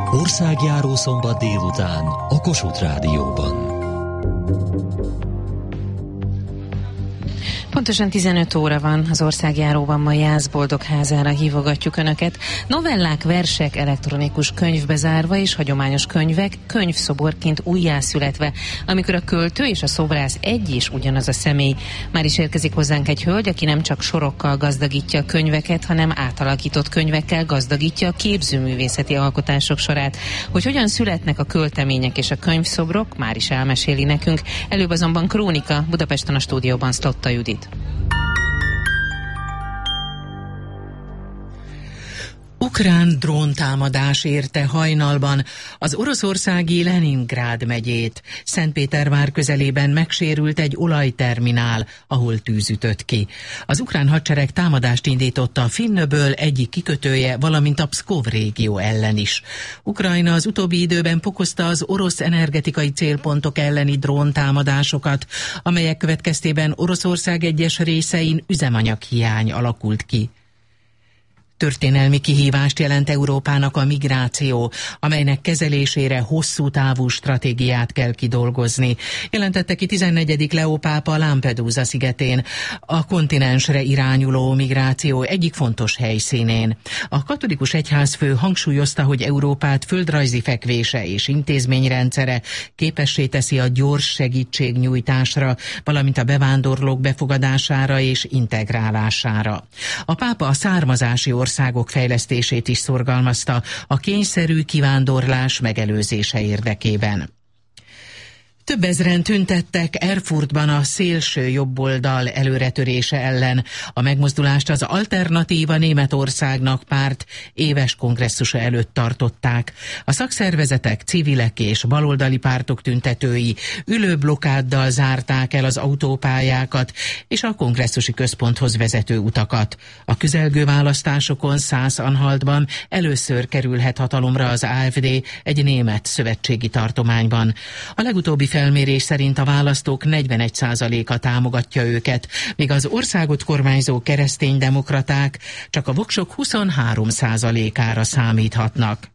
Országjáró szombat délután a Kossuth Rádióban. Pontosan 15 óra van, az Országjáróban ma Jász Boldogházára hívogatjuk Önöket. Novellák, versek, elektronikus könyvbe zárva és hagyományos könyvek könyvszoborként újjászületve, amikor a költő és a szobrász egy és ugyanaz a személy. Már is érkezik hozzánk egy hölgy, aki nem csak sorokkal gazdagítja a könyveket, hanem átalakított könyvekkel gazdagítja a képzőművészeti alkotások sorát. Hogy hogyan születnek a költemények és a könyvszobrok, már is elmeséli nekünk. Előbb azonban krónika, Budapesten a stúdióban Szlotta Judit. Ukrán dróntámadás érte hajnalban az oroszországi Leningrád megyét. Szentpétervár közelében megsérült egy olajterminál, ahol tűz ütött ki. Az ukrán hadsereg támadást indította a Finnöböl egyik kikötője, valamint a Pszkov régió ellen is. Ukrajna az utóbbi időben fokozta az orosz energetikai célpontok elleni dróntámadásokat, amelyek következtében Oroszország egyes részein üzemanyaghiány alakult ki. Történelmi kihívást jelent Európának a migráció, amelynek kezelésére hosszú távú stratégiát kell kidolgozni, jelentette ki 14. Leó pápa Lampedusa szigetén, a kontinensre irányuló migráció egyik fontos helyszínén. A katolikus egyházfő hangsúlyozta, hogy Európát földrajzi fekvése és intézményrendszere képessé teszi a gyors segítségnyújtásra, valamint a bevándorlók befogadására és integrálására. A pápa a származási országok fejlesztését is szorgalmazta a kényszerű kivándorlás megelőzése érdekében. Több ezren tüntettek Erfurtban a szélső jobboldal előretörése ellen. A megmozdulást az Alternatíva Németországnak párt éves kongresszusa előtt tartották. A szakszervezetek, civilek és baloldali pártok tüntetői ülőblokkáddal zárták el az autópályákat és a kongresszusi központhoz vezető utakat. A közelgő választásokon Szász-Anhaltban először kerülhet hatalomra az AfD egy német szövetségi tartományban. A legutóbbi felmérés szerint a választók 41%-a támogatja őket, míg az országot kormányzó kereszténydemokraták csak a voksok 23%-ára számíthatnak.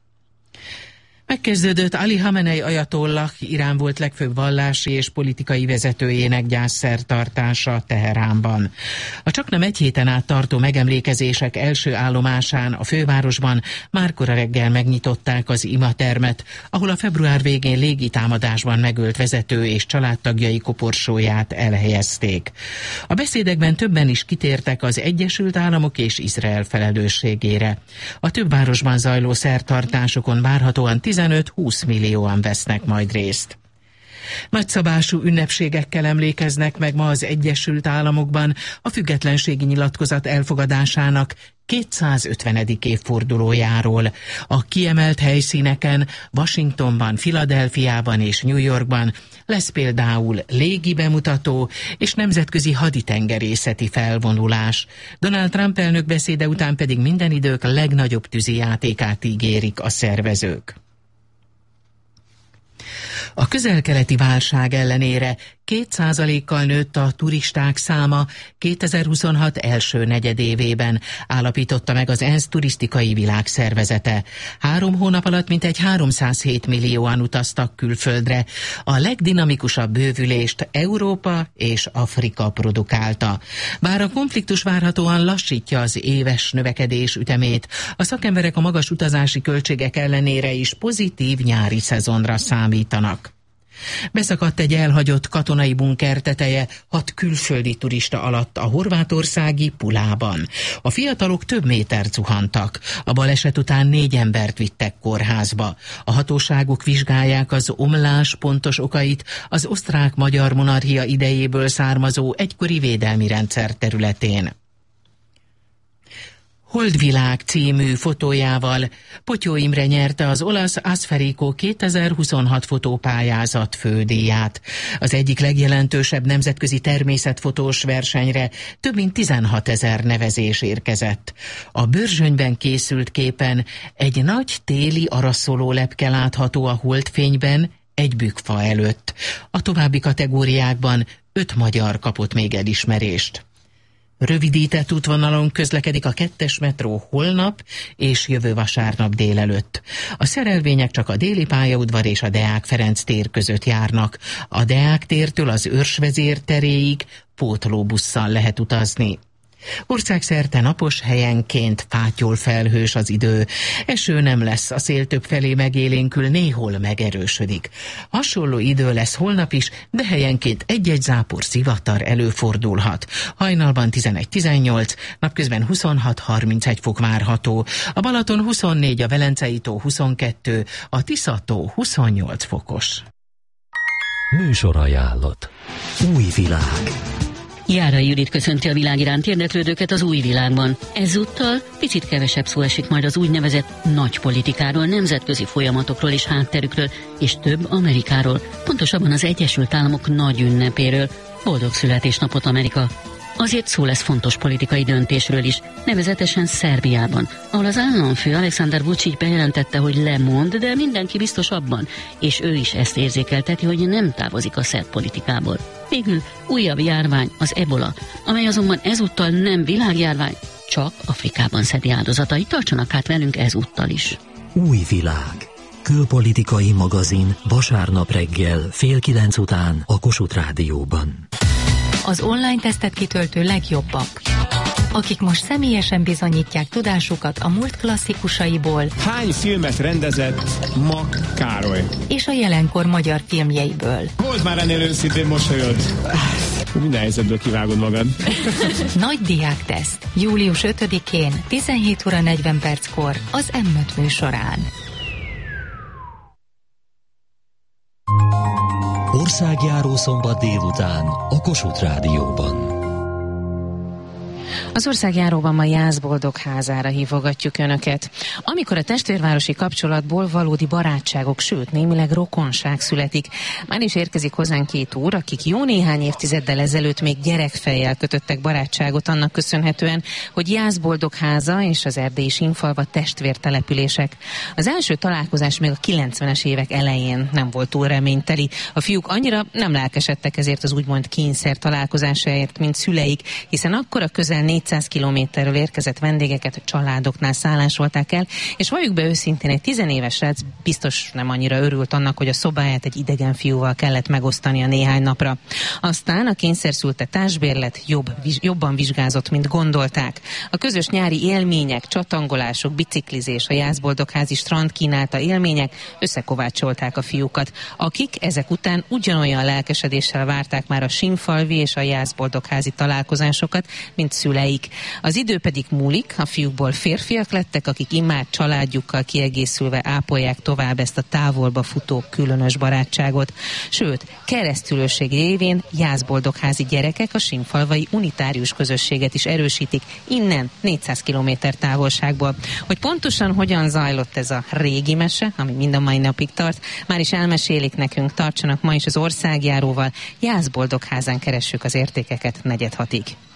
Megkezdődött Ali Hamenei ajatollah, Irán volt legfőbb vallási és politikai vezetőjének gyászszertartása Teheránban. A csaknem egy héten át tartó megemlékezések első állomásán a fővárosban már kora reggel megnyitották az imatermet, ahol a február végén légitámadásban megölt vezető és családtagjai koporsóját elhelyezték. A beszédekben többen is kitértek az Egyesült Államok és Izrael felelősségére. A több városban zajló szertartásokon várhatóan 15-20 millióan vesznek majd részt. Nagyszabású ünnepségekkel emlékeznek meg ma az Egyesült Államokban a függetlenségi nyilatkozat elfogadásának 250. évfordulójáról. A kiemelt helyszíneken, Washingtonban, Philadelphiában és New Yorkban lesz például légi bemutató és nemzetközi haditengerészeti felvonulás. Donald Trump elnök beszéde után pedig minden idők legnagyobb tűzijátékát ígérik a szervezők. A közel-keleti válság ellenére 2%-kal nőtt a turisták száma 2026 első negyedévében, állapította meg az ENSZ turisztikai világszervezete. 3 hónap alatt mintegy 307 millióan utaztak külföldre. A legdinamikusabb bővülést Európa és Afrika produkálta. Bár a konfliktus várhatóan lassítja az éves növekedés ütemét, a szakemberek a magas utazási költségek ellenére is pozitív nyári szezonra számítanak. Beszakadt egy elhagyott katonai bunker teteje 6 külföldi turista alatt a horvátországi Pulában. A fiatalok több méter zuhantak. A baleset után 4 embert vittek kórházba. A hatóságok vizsgálják az omlás pontos okait az osztrák-magyar monarchia idejéből származó egykori védelmi rendszer területén. Holdvilág című fotójával Potyó Imre nyerte az olasz Asferico 2026 fotópályázat fődíját. Az egyik legjelentősebb nemzetközi természetfotós versenyre több mint 16 000 nevezés érkezett. A Börzsönyben készült képen egy nagy téli araszoló lepke látható a holdfényben egy bükkfa előtt. A további kategóriákban 5 magyar kapott még elismerést. Rövidített útvonalon közlekedik a 2-es metró holnap és jövő vasárnap délelőtt. A szerelvények csak a Déli pályaudvar és a Deák Ferenc tér között járnak. A Deák tértől az Őrsvezér teréig pótlóbusszal lehet utazni. Országszerte napos, helyenként fátyol felhős az idő. Eső nem lesz, a szél többfelé megélénkül, néhol megerősödik. Hasonló idő lesz holnap is, de helyenként egy-egy zápor, zivatar előfordulhat. Hajnalban 11-18, napközben 26-31 fok várható. A Balaton 24, a Velencei tó 22, a Tisza-tó 28 fokos. Műsorajánlat. Új világ. Járai Judit köszönti a világ iránt érdeklődőket az Új világban. Ezúttal picit kevesebb szó esik majd az úgynevezett nagy politikáról, nemzetközi folyamatokról és hátterükről, és több Amerikáról, pontosabban az Egyesült Államok nagy ünnepéről. Boldog születésnapot, Amerika! Azért szó lesz fontos politikai döntésről is, nevezetesen Szerbiában, ahol az államfő Aleksandar Vučić bejelentette, hogy lemond, de mindenki biztos abban, és ő is ezt érzékelteti, hogy nem távozik a szerb politikából. Végül újabb járvány, az ebola, amely azonban ezúttal nem világjárvány, csak Afrikában szedi áldozatait. Tartsanak hát velünk ezúttal is. Új világ. Külpolitikai magazin vasárnap reggel 8:30 után a Kossuth Rádióban. Az online tesztet kitöltő legjobbak, akik most személyesen bizonyítják tudásukat a múlt klasszikusaiból. Hány filmet rendezett ma Károly? És a jelenkor magyar filmjeiből. Volt már ennél őszintén mosolyod. Minden helyzetből kivágod magad. Nagy diákteszt. Július 5-én 17:40 az M5 műsorán. Országjáró szombat délután a Kossuth Rádióban. Az országjáróban ma Jászboldogházára hívogatjuk Önöket. Amikor a testvérvárosi kapcsolatból valódi barátságok, sőt némileg rokonság születik. Már is érkezik hozzánk 2 úr, akik jó néhány évtizeddel ezelőtt még gyerekfejjel kötöttek barátságot annak köszönhetően, hogy Jászboldogháza és az erdélyi Sinfalva testvértelepülések. Az első találkozás még a 90-es évek elején nem volt túl reményteli. A fiúk annyira nem lelkesedtek ezért az úgymond kényszer találkozásáért, mint szüleik, hiszen akkor a közel 400 kilométerről érkezett vendégeket a családoknál szállásolták el, és valljuk be őszintén, egy 10 éves srác biztos nem annyira örült annak, hogy a szobáját egy idegen fiúval kellett megosztania néhány napra. Aztán a kényszerszültetásbérlet jobban vizsgázott, mint gondolták. A közös nyári élmények, csatangolások, biciklizés, a jászboldogházi strand kínálta élmények összekovácsolták a fiúkat, akik ezek után ugyanolyan lelkesedéssel várták már a sinfalvi és a jászboldogházi találkozásokat, mint szüleik. Az idő pedig múlik, a fiúkból férfiak lettek, akik immár családjukkal kiegészülve ápolják tovább ezt a távolba futó különös barátságot. Sőt, keresztülőség révén jászboldogházi gyerekek a sinfalvai unitárius közösséget is erősítik, innen 400 kilométer távolságból. Hogy pontosan hogyan zajlott ez a régi mese, ami mind a mai napig tart, már is elmesélik nekünk, tartsanak ma is az országjáróval, Jászboldogházán keressük az értékeket 4:06-ig.